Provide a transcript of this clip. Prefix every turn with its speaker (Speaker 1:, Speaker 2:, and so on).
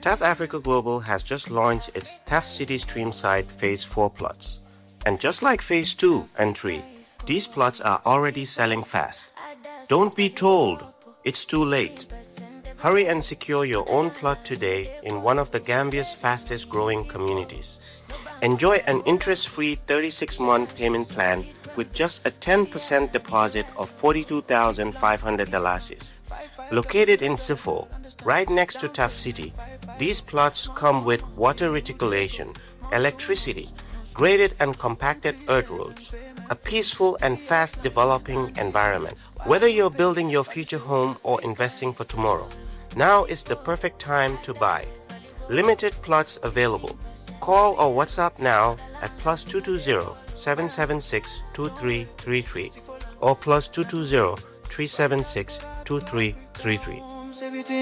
Speaker 1: TAF Africa Global has just launched its TAF City Streamside Phase 4 plots. And just like Phase 2 and 3, these plots are already selling fast. Don't be told it's too late. Hurry and secure your own plot today in one of the Gambia's fastest growing communities. Enjoy an interest-free 36-month payment plan with just a 10% deposit of $42,500. Located in Sifo, right next to TAF City, these plots come with water reticulation, electricity, graded and compacted earth roads, a peaceful and fast developing environment. Whether you're building your future home or investing for tomorrow, now is the perfect time to buy. Limited plots available. Call or WhatsApp now at +220-776-2333 or +220-376-2333.